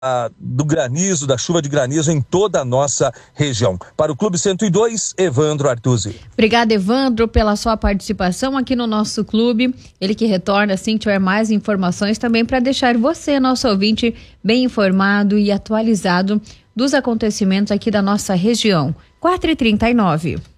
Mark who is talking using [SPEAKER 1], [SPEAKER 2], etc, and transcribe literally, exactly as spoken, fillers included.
[SPEAKER 1] do granizo, da chuva de granizo em toda a nossa região. Para o Clube cento e dois, Evandro Artuzzi.
[SPEAKER 2] Obrigada, Evandro, pela sua participação aqui no nosso clube. Ele que retorna assim que tiver mais informações também para deixar você, nosso ouvinte, bem informado e atualizado dos acontecimentos aqui da nossa região. quatro e trinta e nove.